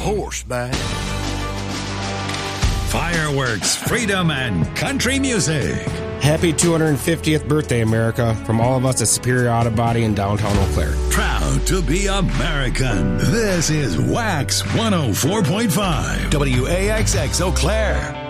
horseback. Fireworks, freedom, and country music. Happy 250th birthday, America, from all of us at Superior Auto Body in downtown Eau Claire. Proud to be American. This is Wax 104.5. WAXX Eau Claire.